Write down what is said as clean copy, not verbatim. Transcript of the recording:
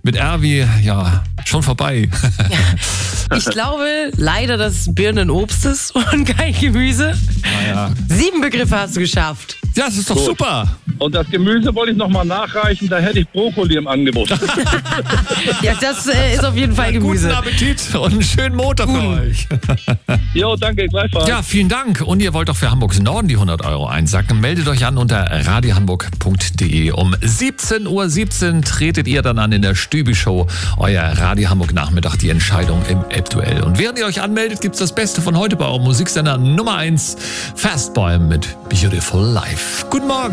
Mit R wie, ja, schon vorbei. Ja. Ich glaube leider, dass es Birnen Obst ist und kein Gemüse. Naja. 7 Begriffe hast du geschafft. Ja, das ist doch super. Und das Gemüse wollte ich nochmal nachreichen, da hätte ich Brokkoli im Angebot. Ja, das ist auf jeden Fall Gemüse. Guten Appetit und einen schönen Montag für euch. Jo, danke, gleichfalls. Ja, vielen Dank. Und ihr wollt doch für Hamburgs Norden die 100 € einsacken. Meldet euch an unter radiohamburg.de. Um 17:17 Uhr tretet ihr dann an in der Stübi-Show. Euer Radio Hamburg Nachmittag, die Entscheidung im App-Duell. Und während ihr euch anmeldet, gibt's das Beste von heute bei eurem Musiksender Nummer 1, Fastboy mit Beautiful Life. Guten Morgen.